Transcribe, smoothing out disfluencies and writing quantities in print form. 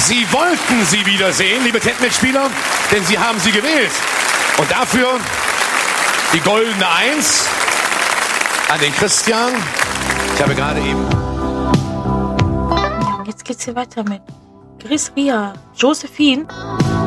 Sie wollten sie wiedersehen, liebe TED-Mitspieler, denn sie haben sie gewählt. Und dafür die goldene 1 an den Christian. Ich habe gerade eben... Jetzt geht's hier weiter mit Chris Ria, Josephine.